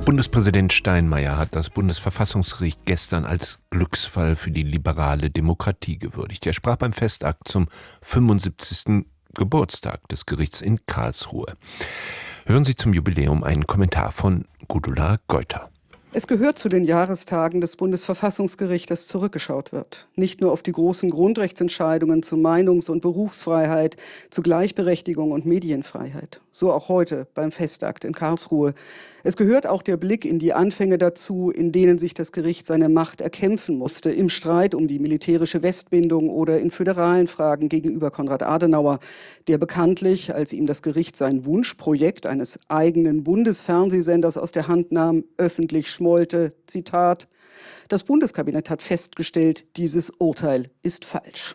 Bundespräsident Steinmeier hat das Bundesverfassungsgericht gestern als Glücksfall für die liberale Demokratie gewürdigt. Er sprach beim Festakt zum 75. Geburtstag des Gerichts in Karlsruhe. Hören Sie zum Jubiläum einen Kommentar von Gudula Geuter. Es gehört zu den Jahrestagen des Bundesverfassungsgerichts, dass zurückgeschaut wird. Nicht nur auf die großen Grundrechtsentscheidungen zu Meinungs- und Berufsfreiheit, zu Gleichberechtigung und Medienfreiheit. So auch heute beim Festakt in Karlsruhe. Es gehört auch der Blick in die Anfänge dazu, in denen sich das Gericht seine Macht erkämpfen musste, im Streit um die militärische Westbindung oder in föderalen Fragen gegenüber Konrad Adenauer, der bekanntlich, als ihm das Gericht sein Wunschprojekt eines eigenen Bundesfernsehsenders aus der Hand nahm, öffentlich schmollte, Zitat: Das Bundeskabinett hat festgestellt, dieses Urteil ist falsch.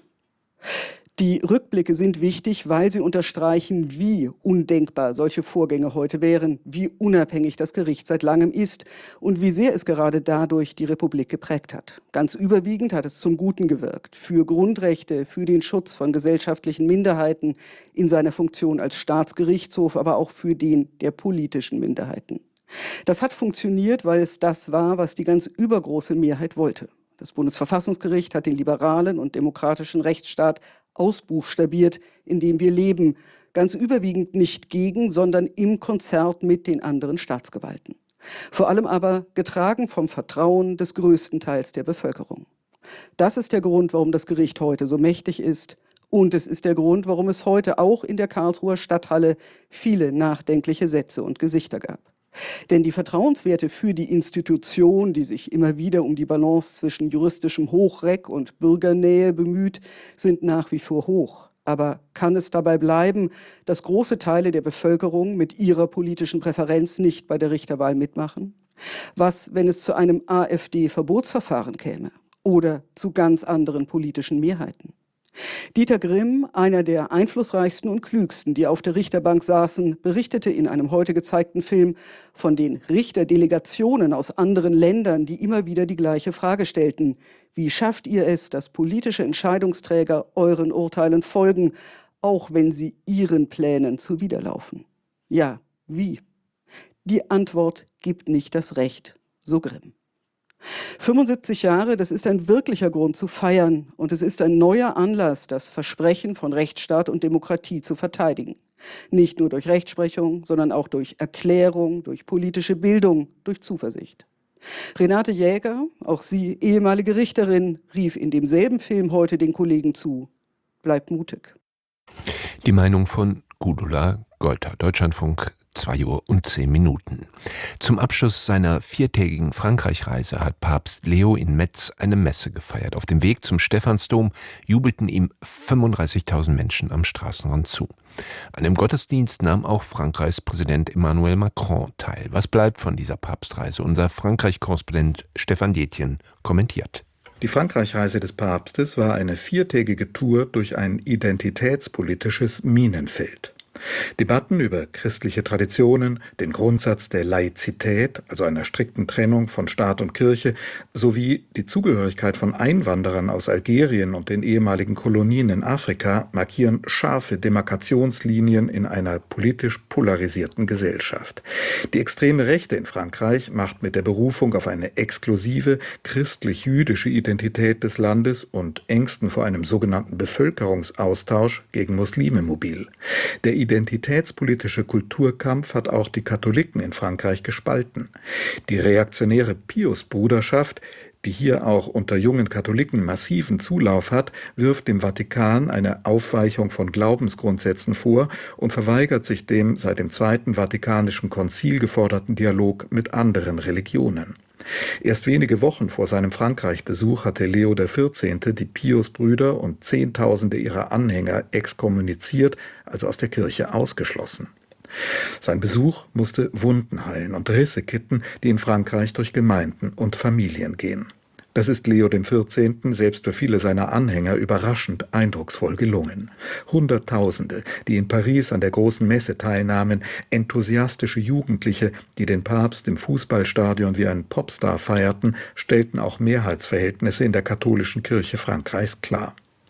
Die Rückblicke sind wichtig, weil sie unterstreichen, wie undenkbar solche Vorgänge heute wären, wie unabhängig das Gericht seit langem ist und wie sehr es gerade dadurch die Republik geprägt hat. Ganz überwiegend hat es zum Guten gewirkt, für Grundrechte, für den Schutz von gesellschaftlichen Minderheiten in seiner Funktion als Staatsgerichtshof, aber auch für den der politischen Minderheiten. Das hat funktioniert, weil es das war, was die ganz übergroße Mehrheit wollte. Das Bundesverfassungsgericht hat den liberalen und demokratischen Rechtsstaat ausbuchstabiert, in dem wir leben, ganz überwiegend nicht gegen, sondern im Konzert mit den anderen Staatsgewalten. Vor allem aber getragen vom Vertrauen des größten Teils der Bevölkerung. Das ist der Grund, warum das Gericht heute so mächtig ist. Und es ist der Grund, warum es heute auch in der Karlsruher Stadthalle viele nachdenkliche Sätze und Gesichter gab. Denn die Vertrauenswerte für die Institution, die sich immer wieder um die Balance zwischen juristischem Hochreck und Bürgernähe bemüht, sind nach wie vor hoch. Aber kann es dabei bleiben, dass große Teile der Bevölkerung mit ihrer politischen Präferenz nicht bei der Richterwahl mitmachen? Was, wenn es zu einem AfD-Verbotsverfahren käme oder zu ganz anderen politischen Mehrheiten? Dieter Grimm, einer der einflussreichsten und klügsten, die auf der Richterbank saßen, berichtete in einem heute gezeigten Film von den Richterdelegationen aus anderen Ländern, die immer wieder die gleiche Frage stellten: Wie schafft ihr es, dass politische Entscheidungsträger euren Urteilen folgen, auch wenn sie ihren Plänen zuwiderlaufen? Ja, wie? Die Antwort gibt nicht das Recht, so Grimm. 75 Jahre, das ist ein wirklicher Grund zu feiern und es ist ein neuer Anlass, das Versprechen von Rechtsstaat und Demokratie zu verteidigen. Nicht nur durch Rechtsprechung, sondern auch durch Erklärung, durch politische Bildung, durch Zuversicht. Renate Jäger, auch sie ehemalige Richterin, rief in demselben Film heute den Kollegen zu: Bleibt mutig. Die Meinung von Gudula Geuter, Deutschlandfunk, 2:10 Uhr. Zum Abschluss seiner 4-tägigen Frankreich-Reise hat Papst Leo in Metz eine Messe gefeiert. Auf dem Weg zum Stephansdom jubelten ihm 35.000 Menschen am Straßenrand zu. An dem Gottesdienst nahm auch Frankreichs Präsident Emmanuel Macron teil. Was bleibt von dieser Papstreise? Unser Frankreich-Korrespondent Stefan Detjen kommentiert. Die Frankreich-Reise des Papstes war eine 4-tägige Tour durch ein identitätspolitisches Minenfeld. Debatten über christliche Traditionen, den Grundsatz der Laizität, also einer strikten Trennung von Staat und Kirche, sowie die Zugehörigkeit von Einwanderern aus Algerien und den ehemaligen Kolonien in Afrika markieren scharfe Demarkationslinien in einer politisch polarisierten Gesellschaft. Die extreme Rechte in Frankreich macht mit der Berufung auf eine exklusive christlich-jüdische Identität des Landes und Ängsten vor einem sogenannten Bevölkerungsaustausch gegen Muslime mobil. Der identitätspolitische Kulturkampf hat auch die Katholiken in Frankreich gespalten. Die reaktionäre Pius-Bruderschaft, die hier auch unter jungen Katholiken massiven Zulauf hat, wirft dem Vatikan eine Aufweichung von Glaubensgrundsätzen vor und verweigert sich dem seit dem Zweiten Vatikanischen Konzil geforderten Dialog mit anderen Religionen. Erst wenige Wochen vor seinem Frankreich-Besuch hatte Leo XIV. Die Pius-Brüder und Zehntausende ihrer Anhänger exkommuniziert, also aus der Kirche ausgeschlossen. Sein Besuch musste Wunden heilen und Risse kitten, die in Frankreich durch Gemeinden und Familien gehen. Das ist Leo XIV. Selbst für viele seiner Anhänger überraschend eindrucksvoll gelungen. Hunderttausende, die in Paris an der großen Messe teilnahmen, enthusiastische Jugendliche, die den Papst im Fußballstadion wie einen Popstar feierten, stellten auch Mehrheitsverhältnisse in der katholischen Kirche Frankreichs klar.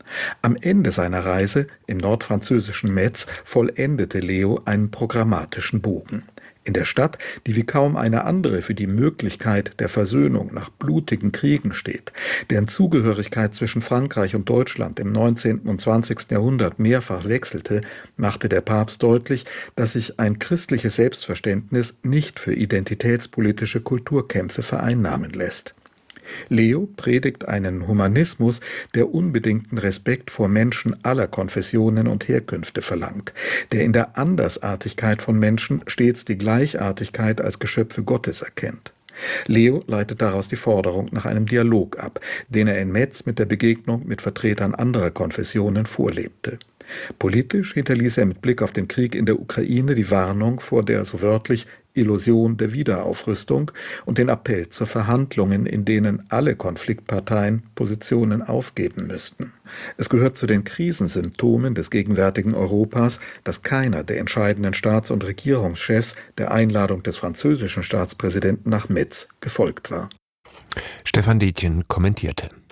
Am Ende seiner Reise im nordfranzösischen Metz vollendete Leo einen programmatischen Bogen. In der Stadt, die wie kaum eine andere für die Möglichkeit der Versöhnung nach blutigen Kriegen steht, deren Zugehörigkeit zwischen Frankreich und Deutschland im 19. und 20. Jahrhundert mehrfach wechselte, machte der Papst deutlich, dass sich ein christliches Selbstverständnis nicht für identitätspolitische Kulturkämpfe vereinnahmen lässt. Leo predigt einen Humanismus, der unbedingten Respekt vor Menschen aller Konfessionen und Herkünfte verlangt, der in der Andersartigkeit von Menschen stets die Gleichartigkeit als Geschöpfe Gottes erkennt. Leo leitet daraus die Forderung nach einem Dialog ab, den er in Metz mit der Begegnung mit Vertretern anderer Konfessionen vorlebte. Politisch hinterließ er mit Blick auf den Krieg in der Ukraine die Warnung vor der, so wörtlich, Illusion der Wiederaufrüstung und den Appell zu Verhandlungen, in denen alle Konfliktparteien Positionen aufgeben müssten. Es gehört zu den Krisensymptomen des gegenwärtigen Europas, dass keiner der entscheidenden Staats- und Regierungschefs der Einladung des französischen Staatspräsidenten nach Metz gefolgt war. Stefan Detjen kommentierte.